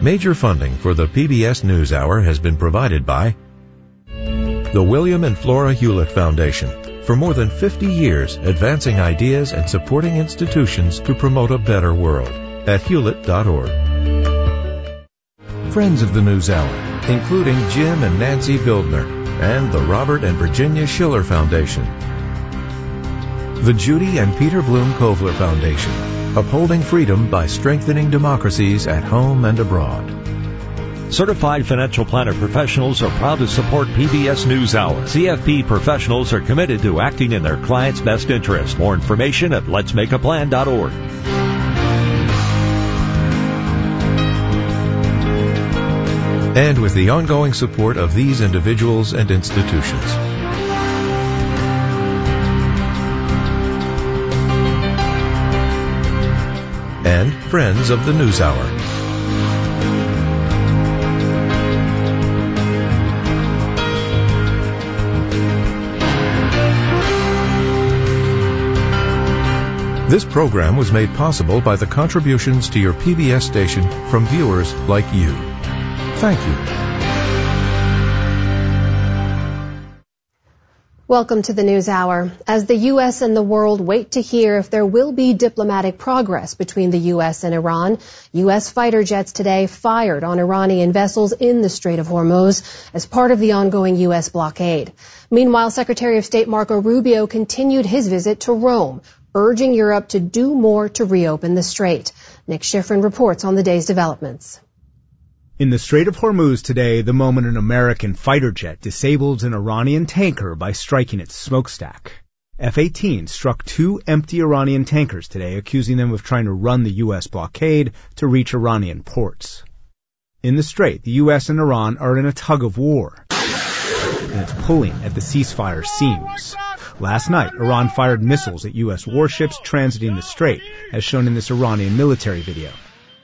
Major funding for the PBS NewsHour has been provided by the William and Flora Hewlett Foundation, for more than 50 years advancing ideas and supporting institutions to promote a better world, at hewlett.org. Friends of the NewsHour, including Jim and Nancy Bildner, and the Robert and Virginia Schiller Foundation. The Judy and Peter Bloom Kovler Foundation, upholding freedom by strengthening democracies at home and abroad. Certified financial planner professionals are proud to support PBS NewsHour. CFP professionals are committed to acting in their clients' best interest. More information at letsmakeaplan.org. And with the ongoing support of these individuals and institutions. And friends of the NewsHour. This program was made possible by the contributions to your PBS station from viewers like you. Thank you. Welcome to the NewsHour. As the U.S. and the world wait to hear if there will be diplomatic progress between the U.S. and Iran, U.S. fighter jets today fired on Iranian vessels in the Strait of Hormuz as part of the ongoing U.S. blockade. Meanwhile, Secretary of State Marco Rubio continued his visit to Rome, urging Europe to do more to reopen the strait. Nick Schifrin reports on the day's developments. In the Strait of Hormuz today, the moment an American fighter jet disabled an Iranian tanker by striking its smokestack. F-18 struck 2 empty Iranian tankers today, accusing them of trying to run the U.S. blockade to reach Iranian ports. In the Strait, the U.S. and Iran are in a tug of war, and it's pulling at the ceasefire seams. Last night, Iran fired missiles at U.S. warships transiting the Strait, as shown in this Iranian military video.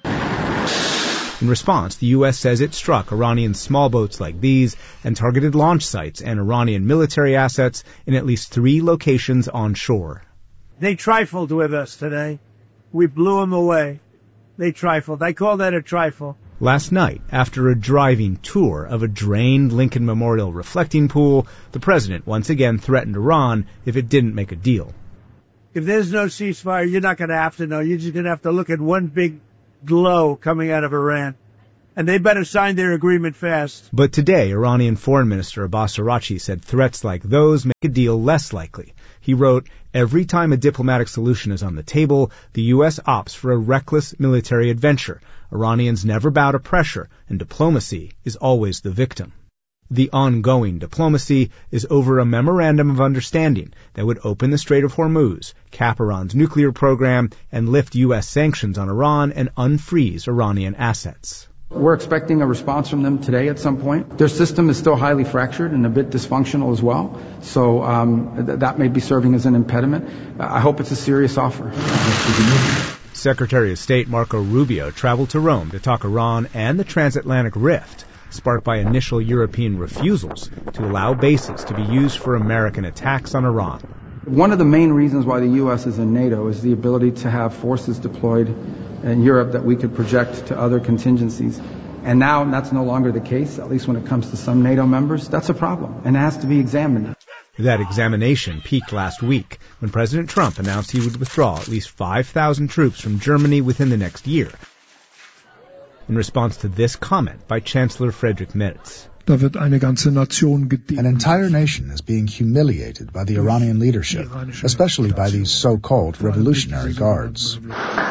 In response, the U.S. says it struck Iranian small boats like these and targeted launch sites and Iranian military assets in at least 3 locations on shore. They trifled with us today. We blew them away. They trifled. I call that a trifle. Last night, after a driving tour of a drained Lincoln Memorial reflecting pool, the president once again threatened Iran if it didn't make a deal. If there's no ceasefire, you're not going to have to know. You're just going to have to look at one big glow coming out of Iran. And they better sign their agreement fast. But today, Iranian Foreign Minister Abbas Araghchi said threats like those make a deal less likely. He wrote, "Every time a diplomatic solution is on the table, the U.S. opts for a reckless military adventure. Iranians never bow to pressure, and diplomacy is always the victim." The ongoing diplomacy is over a memorandum of understanding that would open the Strait of Hormuz, cap Iran's nuclear program, and lift U.S. sanctions on Iran and unfreeze Iranian assets. We're expecting a response from them today at some point. Their system is still highly fractured and a bit dysfunctional as well, so that may be serving as an impediment. I hope it's a serious offer. Secretary of State Marco Rubio traveled to Rome to talk Iran and the transatlantic rift, sparked by initial European refusals to allow bases to be used for American attacks on Iran. One of the main reasons why the U.S. is in NATO is the ability to have forces deployed in Europe that we could project to other contingencies. And now that's no longer the case, at least when it comes to some NATO members. That's a problem, and it has to be examined. That examination peaked last week when President Trump announced he would withdraw at least 5,000 troops from Germany within the next year, in response to this comment by Chancellor Friedrich Merz. An entire nation is being humiliated by the Iranian leadership, especially by these so-called revolutionary guards.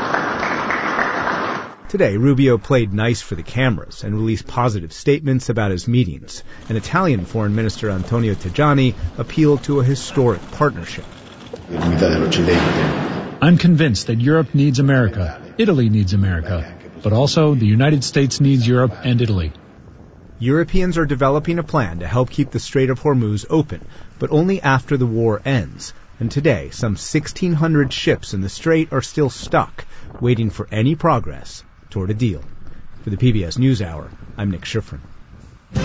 Today, Rubio played nice for the cameras and released positive statements about his meetings. And Italian Foreign Minister Antonio Tajani appealed to a historic partnership. I'm convinced that Europe needs America, Italy needs America, but also the United States needs Europe and Italy. Europeans are developing a plan to help keep the Strait of Hormuz open, but only after the war ends. And today, some 1,600 ships in the strait are still stuck, waiting for any progress toward a deal. For the PBS NewsHour, I'm Nick Schifrin.